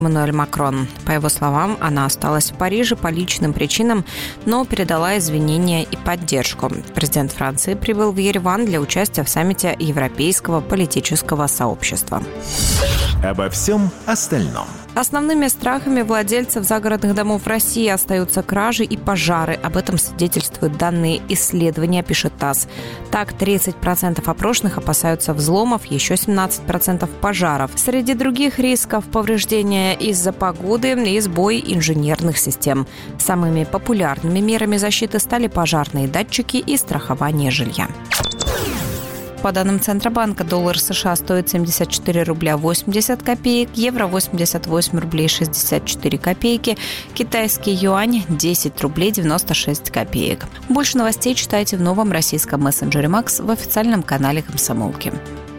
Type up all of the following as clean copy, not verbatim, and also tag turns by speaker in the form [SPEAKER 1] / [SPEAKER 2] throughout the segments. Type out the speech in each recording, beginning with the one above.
[SPEAKER 1] Эммануэль Макрон. По его словам, она осталась в Париже по личным причинам, но передала извинения и поддержку. Президент Франции прибыл в Ереван для участия в саммите Европейского политического сообщества.
[SPEAKER 2] Обо всем остальном.
[SPEAKER 1] Основными страхами владельцев загородных домов в России остаются кражи и пожары. Об этом свидетельствуют данные исследования, пишет ТАСС. Так, 30% опрошенных опасаются взломов, еще 17% пожаров. Среди других рисков повреждения из-за погоды и сбой инженерных систем. Самыми популярными мерами защиты стали пожарные датчики и страхование жилья. По данным Центробанка, доллар США стоит 74 рубля 80 копеек, евро 88 рублей 64 копейки, китайский юань 10 рублей 96 копеек. Больше новостей читайте в новом российском мессенджере Макс в официальном канале «Комсомолки».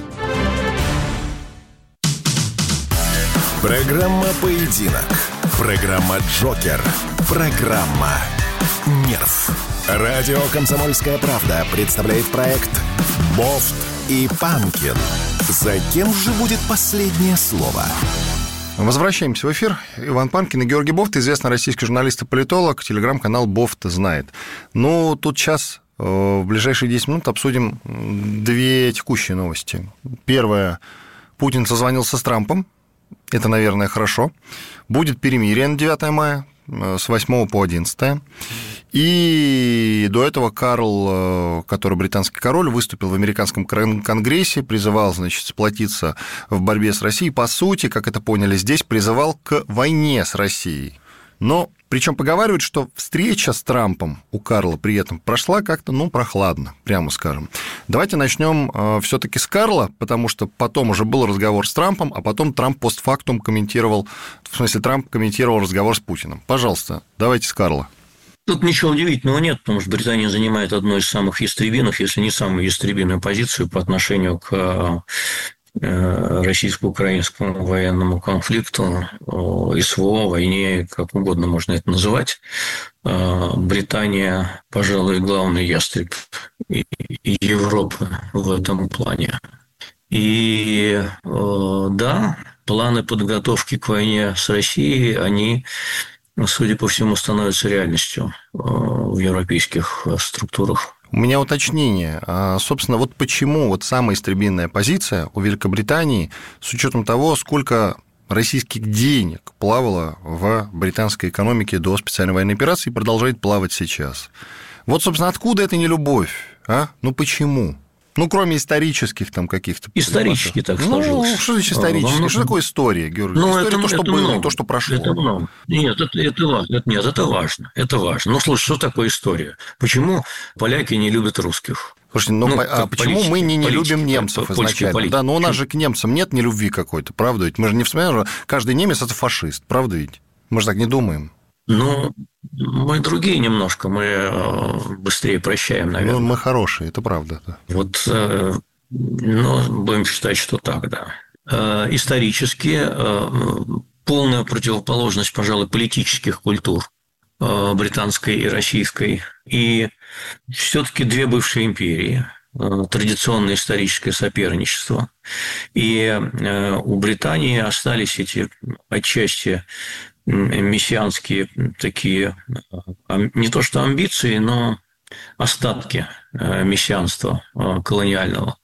[SPEAKER 2] Программа «Поединок». Программа «Джокер». Программа «Нерв». Радио «Комсомольская правда» представляет проект «Бофт и Панкин». За кем же будет последнее слово?
[SPEAKER 3] Возвращаемся в эфир. Иван Панкин и Георгий Бофт, известный российский журналист и политолог, телеграм-канал «Бофт знает». Ну, тут сейчас в ближайшие 10 минут обсудим две текущие новости. Первое. Путин созвонился с Трампом. Это, наверное, хорошо. Будет перемирие на 9 мая с 8 по 11. И до этого Карл, который британский король, выступил в американском конгрессе, призывал, значит, сплотиться в борьбе с Россией. По сути, как это поняли здесь, призывал к войне с Россией. Но причем поговаривают, что встреча с Трампом у Карла при этом прошла как-то, прохладно, прямо скажем. Давайте начнем все-таки с Карла, потому что потом уже был разговор с Трампом, а потом Трамп постфактум комментировал, Трамп комментировал разговор с Путиным. Пожалуйста, давайте с Карла.
[SPEAKER 4] Тут ничего удивительного нет, потому что Британия занимает одну из самых ястребиных, если не самую ястребиную позицию по отношению к российско-украинскому военному конфликту, СВО, войне, как угодно можно это называть. Британия, пожалуй, главный ястреб Европы в этом плане. И да, планы подготовки к войне с Россией, они, судя по всему, становятся реальностью в европейских структурах.
[SPEAKER 3] У меня уточнение. Собственно, вот почему самая истребинная позиция у Великобритании, с учетом того, сколько российских денег плавало в британской экономике до специальной военной операции и продолжает плавать сейчас. Вот, собственно, откуда эта нелюбовь? Почему? Кроме исторических там каких-то...
[SPEAKER 4] Исторически так сложилось.
[SPEAKER 3] Что значит исторически? Что такое история, Георгий? История – то, что было, много. То, что прошло.
[SPEAKER 4] Это много. Нет, это важно. Нет, это важно. Это важно. Слушай, что такое история? Почему поляки не любят русских?
[SPEAKER 3] Слушайте, почему мы не любим немцев изначально? Да, но у нас же к немцам нет нелюбви какой-то, правда ведь? Мы же не вспоминаем, что каждый немец – это фашист, правда ведь? Мы же так не думаем.
[SPEAKER 4] Мы другие немножко, мы быстрее прощаем, наверное.
[SPEAKER 3] Мы хорошие, это правда. Да.
[SPEAKER 4] Будем считать, что так, да. Исторически полная противоположность, пожалуй, политических культур британской и российской. И все-таки две бывшие империи, традиционное историческое соперничество. И у Британии остались эти отчасти мессианские такие, не то что амбиции, но остатки мессианства колониального.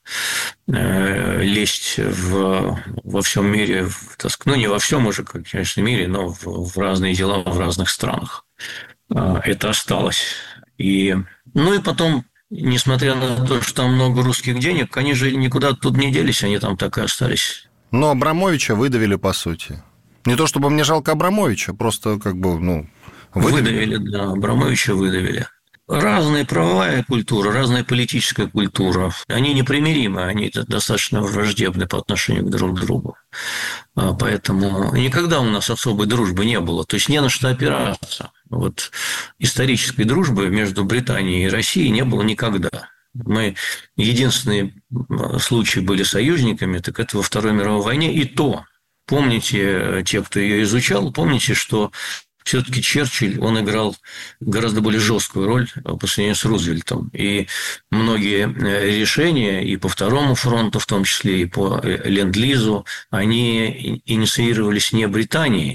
[SPEAKER 4] Лезть во всем мире, не во всем уже, конечно, мире, но в разные дела в разных странах. Это осталось. И потом, несмотря на то, что там много русских денег, они же никуда тут не делись, они там так и остались.
[SPEAKER 3] Но Абрамовича выдавили, по сути. Не то чтобы мне жалко Абрамовича, просто
[SPEAKER 4] выдавили, да, Абрамовича выдавили. Разная правовая культура, разная политическая культура. Они непримиримы, они достаточно враждебны по отношению друг к другу. Поэтому никогда у нас особой дружбы не было. То есть не на что опираться. Исторической дружбы между Британией и Россией не было никогда. Мы единственные случаи были союзниками, так это во Второй мировой войне. И то, помните, те, кто ее изучал, помните, что все-таки Черчилль, он играл гораздо более жесткую роль по сравнению с Рузвельтом. И многие решения и по Второму фронту, в том числе и по Ленд-Лизу, они инициировались не Британией,